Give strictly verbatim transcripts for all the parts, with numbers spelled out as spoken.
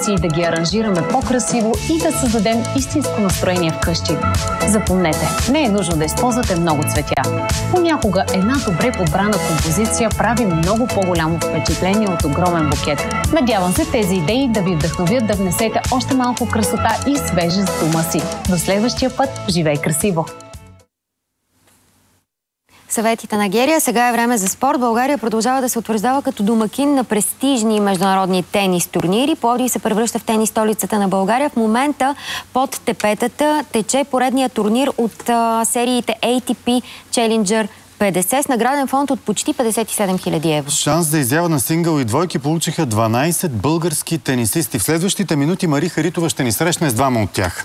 декорации, да ги аранжираме по-красиво и да създадем истинско настроение вкъщи. Запомнете, не е нужно да използвате много цветя. Понякога една добре подбрана композиция прави много по-голямо впечатление от огромен букет. Надявам се тези идеи да ви вдъхновят да внесете още малко красота и свежест в дома си. До следващия път, живей красиво! Съветите на Герия. Сега е време за спорт. България продължава да се утвърждава като домакин на престижни международни тенис турнири. Пловдив се превръща в тенис столицата на България. В момента под тепетата тече поредния турнир от а, сериите Ей Ти Пи Challenger петдесет с награден фонд от почти петдесет и седем хиляди евро. Шанс за изява на сингъл и двойки получиха дванадесет български тенисисти. В следващите минути Мари Харитова ще ни срещне с двама от тях.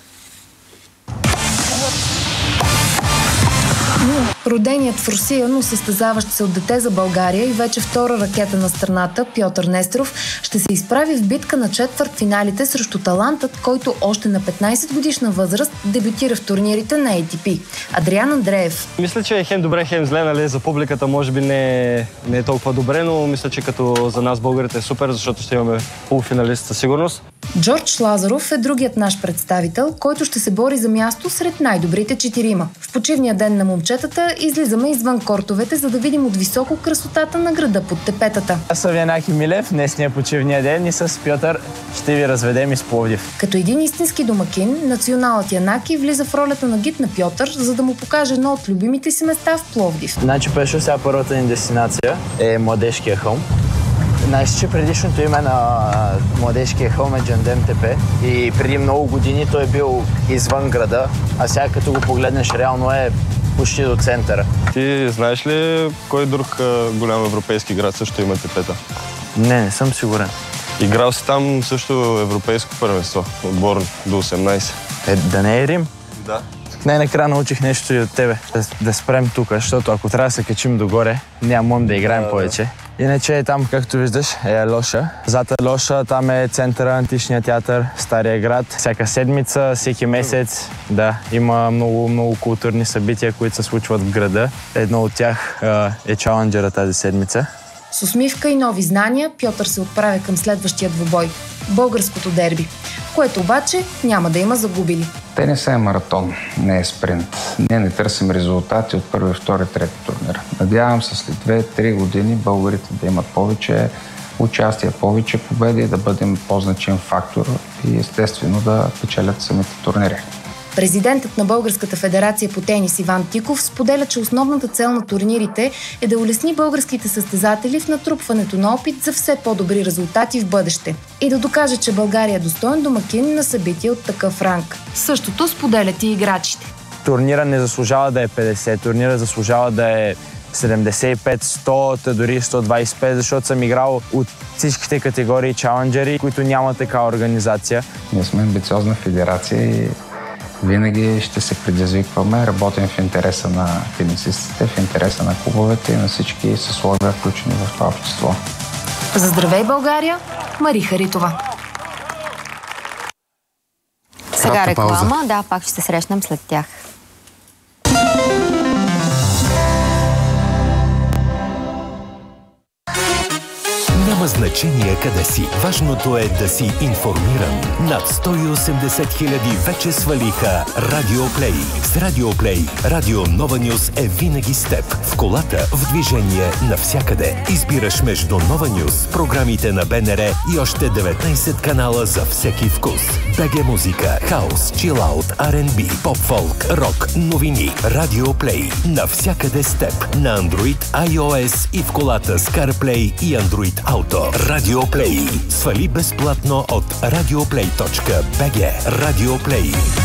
Роденият в Русия, но състезаващ се от дете за България и вече втора ракета на страната, Пьотър Несторов, ще се изправи в битка на четвъртфиналите срещу талантът, който още на петнадесет годишна възраст дебютира в турнирите на Ей Ти Пи. Адриан Андреев. Мисля, че е хем добре, хем зле, нали? За публиката може би не е, не е толкова добре, но мисля, че като за нас българите е супер, защото ще имаме полуфиналист със сигурност. Джордж Лазаров е другият наш представител, който ще се бори за място сред най-добрите четирима. В почивния ден на момчетата излизаме извън кортовете, за да видим от високо красотата на града под тепетата. Аз съм Янаки Милев, днесния почивния ден и с Пьотър ще ви разведем из Пловдив. Като един истински домакин, националът Янаки влиза в ролята на гид на Пьотър, за да му покаже едно от любимите си места в Пловдив. Значи, Пешо, сега първата ни дестинация е Младежкия хълм. Знаеш, че предишното име на Младежкия хълм е Джандем Тепе и преди много години той е бил извън града, а сега като го погледнеш реално е почти до центъра. Ти знаеш ли кой друг голям европейски град също има тепета? Не, не съм сигурен. Играл си там също европейско първенство, отбор до осемнадесет. Е, да не е Рим? Да. Най-накрая научих нещо и от тебе. Да, да спрем тук, защото ако трябва да се качим догоре, нямам да играем да, повече. Да. Иначе там, както виждаш, е Лоша. Зад Лоша там е центъра, античния театър, Стария град. Всяка седмица, всеки месец, да, има много, много културни събития, които се случват в града. Едно от тях е Чаленджера тази седмица. С усмивка и нови знания, Пьотър се отправя към следващия двубой – българското дерби, в което обаче няма да има загубили. Тенисът е маратон, не е спринт. Ние не търсим резултати от първи, втори, трети турнир. Надявам се след две-три години българите да имат повече участие, повече победи, да бъдем по-значим фактор и естествено да печелят самите турнири. Президентът на Българската федерация по тенис Иван Тиков споделя, че основната цел на турнирите е да улесни българските състезатели в натрупването на опит за все по-добри резултати в бъдеще и да докаже, че България е достоен домакин на събития от такъв ранг. Същото споделят и играчите. Турнира не заслужава да е петдесет, турнира заслужава да е седемдесет и пет, сто, дори сто двадесет и пет, защото съм играл от всичките категории чаленджери, които няма такава организация. Ние сме амбициозна федерация и винаги ще се предизвикваме, работим в интереса на тенисистите, в интереса на клубовете и на всички съсловия, включени в това общество. За здравей, България! Мари Харитова. Сега реклама, да, пак ще се срещнем след тях. Няма значение къде си. Важното е да си информиран. Над сто и осемдесет хиляди вече свалиха Радио Плей. С Радио Плей, Радио Нова Нюз е винаги с теб. В колата, в движение, навсякъде. Избираш между Нова Нюз, програмите на Б Н Р и още деветнадесет канала за всеки вкус. БГ музика, хаус, чилаут, Ар енд Би, поп-фолк, рок, новини. Радио Плей. Навсякъде с теб. На Android, iOS и в колата с CarPlay и Android Auto. Радио Плей. Свали безплатно от радиоплей точка би джи. Радио Плей.